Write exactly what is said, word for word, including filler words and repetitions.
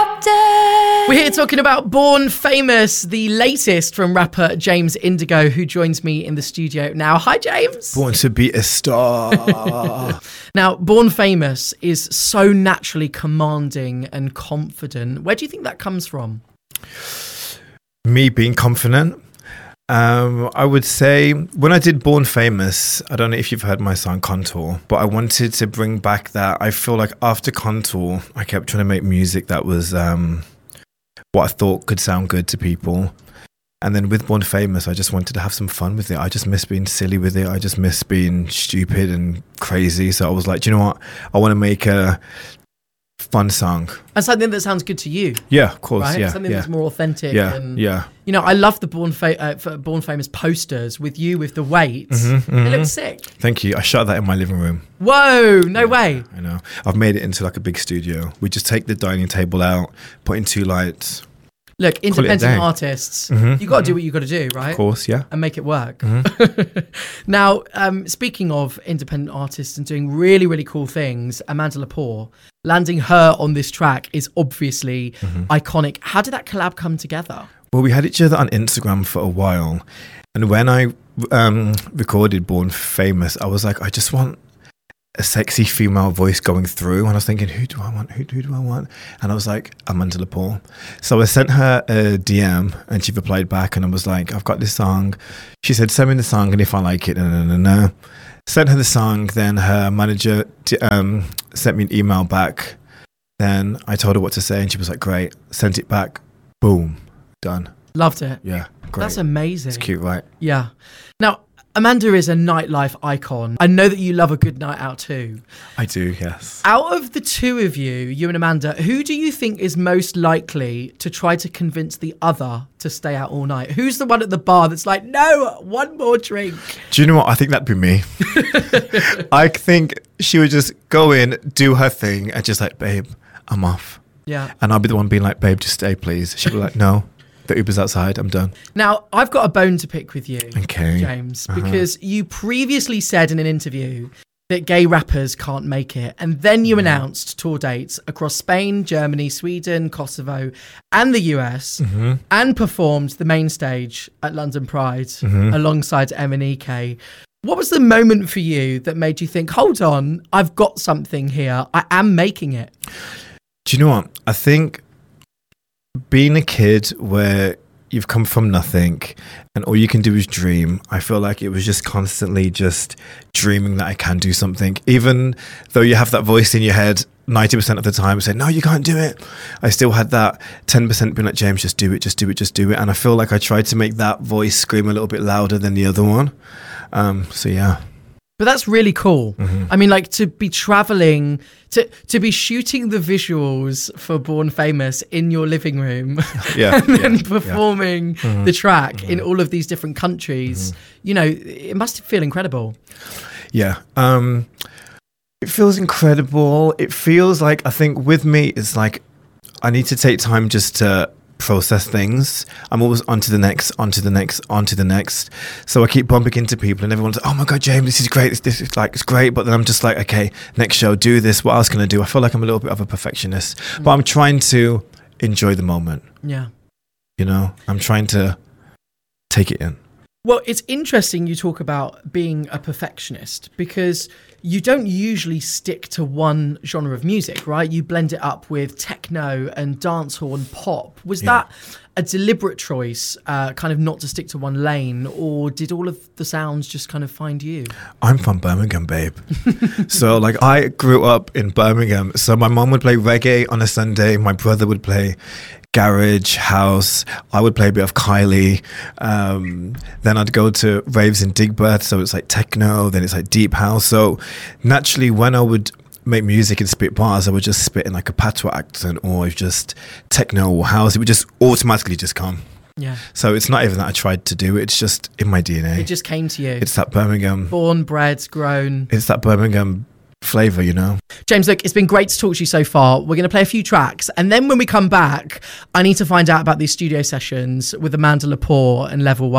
Corrupted. We're here talking about Born Famous, the latest from rapper James Indigo, who joins me in the studio now. Hi, James. Born to be a star. Now, Born Famous is so naturally commanding and confident. Where do you think that comes from? Me being confident. Um, I would say when I did Born Famous, I don't know if you've heard my song Contour, but I wanted to bring back that. I feel like after Contour, I kept trying to make music that was um, what I thought could sound good to people. And then with Born Famous, I just wanted to have some fun with it. I just miss being silly with it. I just miss being stupid and crazy. So I was like, do you know what? I want to make a fun song. And something that sounds good to you. Yeah, of course. Right? Yeah, something yeah. that's more authentic. Yeah, and, yeah. You know, I love the Born, Fa- uh, for Born Famous posters with you with the weights. Mm-hmm, mm-hmm. They look sick. Thank you. I shot that in my living room. Whoa, no Yeah, way. I know. I've made it into like a big studio. We just take the dining table out, put in two lights. Look, Call it a independent day. artists, Mhm, you got to mhm. do what you got to do, right? Of course, yeah. And make it work. Mhm. Now, um, speaking of independent artists and doing really, really cool things, Amanda Lepore, landing her on this track is obviously Mhm. iconic. How did that collab come together? Well, we had each other on Instagram for a while. And when I um, recorded Born Famous, I was like, I just want a sexy female voice going through. And I was thinking, who do I want? Who, who do I want? And I was like, Amanda Lepore. So I sent her a D M and she replied back and I was like, I've got this song. She said, send me the song and if I like it, no, no, no, no. Sent her the song. Then her manager um, sent me an email back. Then I told her what to say and she was like, great. Sent it back. Boom. Done. Loved it. Yeah. Great. That's amazing. It's cute, right? Yeah. Now, Amanda is a nightlife icon. I know that you love a good night out too. I do, yes. Out of the two of you, you and Amanda, who do you think is most likely to try to convince the other to stay out all night? Who's the one at the bar that's like, no, one more drink? Do you know what? I think that'd be me. I think she would just go in, do her thing, and just like, babe, I'm off. Yeah. And I'll be the one being like, babe, just stay, please. She'll be like, no, the Uber's outside. I'm done. Now, I've got a bone to pick with you, Okay. James, Uh-huh. because you previously said in an interview that gay rappers can't make it. And then you announced tour dates across Spain, Germany, Sweden, Kosovo, and the U S, Mm-hmm. and performed the main stage at London Pride Mhm. alongside M and E K. What was the moment for you that made you think, hold on, I've got something here. I am making it. Do you know what? I think being a kid where you've come from nothing and all you can do is dream, I feel like it was just constantly just dreaming that I can do something. Even though you have that voice in your head ninety percent of the time saying, no, you can't do it. I still had that ten percent being like, James, just do it, just do it, just do it. And I feel like I tried to make that voice scream a little bit louder than the other one. Um, so yeah. But that's really cool. Mhm. I mean, like to be traveling, to to be shooting the visuals for Born Famous in your living room, Yeah, and then yeah, yeah. performing Mhm. the track Mhm. in all of these different countries. You know, it must feel incredible. Yeah. Um, it feels incredible. It feels like, I think with me, it's like I need to take time just to process things. I'm always on to the next, on to the next, on to the next. So I keep bumping into people and everyone's like, oh my God, James, this is great. This, this is like, it's great. But then I'm just like, okay, next show, do this. What else can I do? I feel like I'm a little bit of a perfectionist, but I'm trying to enjoy the moment. Yeah. You know, I'm trying to take it in. Well, it's interesting you talk about being a perfectionist because you don't usually stick to one genre of music, right? You blend it up with techno and dancehall and pop. Was Yeah. that a deliberate choice, uh, kind of not to stick to one lane, or did all of the sounds just kind of find you? I'm from Birmingham, babe. So, like, I grew up in Birmingham. So my mom would play reggae on a Sunday. My brother would play garage, house. I would play a bit of Kylie. Um, then I'd go to raves in Digbeth. So it's like techno. Then it's like deep house. So naturally, when I would make music and spit bars, I would just spit in like a patois accent or just techno or house. It would just automatically just come. Yeah. So it's not even that I tried to do it. It's just in my D N A. It just came to you. It's that Birmingham. Born, bred, grown. It's that Birmingham flavour, you know. James, look, it's been great to talk to you so far. We're going to play a few tracks. And then when we come back, I need to find out about these studio sessions with Amanda Lepore and Level One.